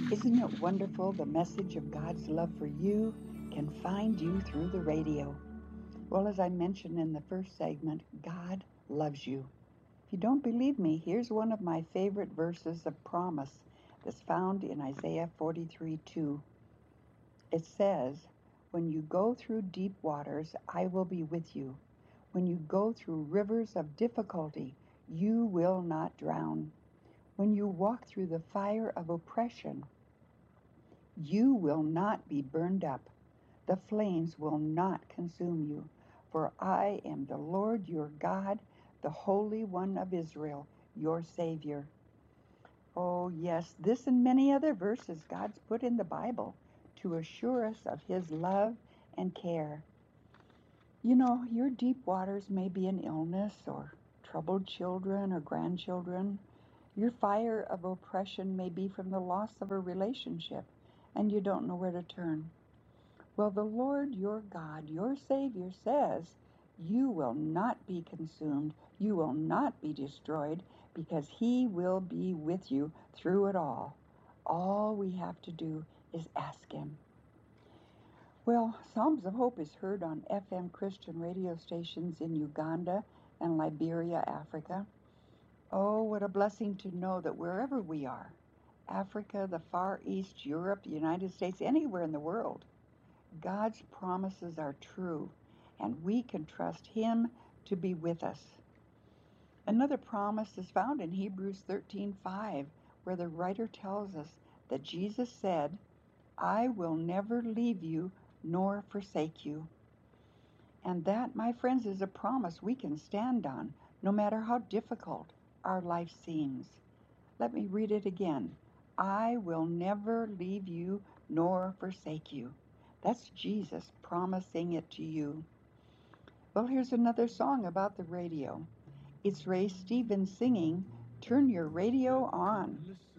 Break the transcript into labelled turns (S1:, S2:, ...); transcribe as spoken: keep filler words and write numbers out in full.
S1: Isn't it wonderful the message of God's love for you can find you through the radio? Well, as I mentioned in the first segment, God loves you. If you don't believe me, here's one of my favorite verses of promise that's found in Isaiah forty-three two. It says, "When you go through deep waters, I will be with you. When you go through rivers of difficulty, you will not drown. When you walk through the fire of oppression, you will not be burned up. The flames will not consume you. For I am the Lord your God, the Holy One of Israel, your Savior." Oh, yes, this and many other verses God's put in the Bible to assure us of His love and care. You know, your deep waters may be an illness or troubled children or grandchildren. Your fire of oppression may be from the loss of a relationship and you don't know where to turn. Well, the Lord your God, your Savior, says you will not be consumed, you will not be destroyed, because He will be with you through it all. All we have to do is ask Him. Well, Psalms of Hope is heard on F M Christian radio stations in Uganda and Liberia, Africa. Oh, what a blessing to know that wherever we are, Africa, the Far East, Europe, the United States, anywhere in the world, God's promises are true, and we can trust Him to be with us. Another promise is found in Hebrews thirteen five, where the writer tells us that Jesus said, "I will never leave you nor forsake you." And that, my friends, is a promise we can stand on, no matter how difficult our life seems. Let me read it again. "I will never leave you nor forsake you." That's Jesus promising it to you. Well, here's another song about the radio. It's Ray Stevens singing, "Turn Your Radio On."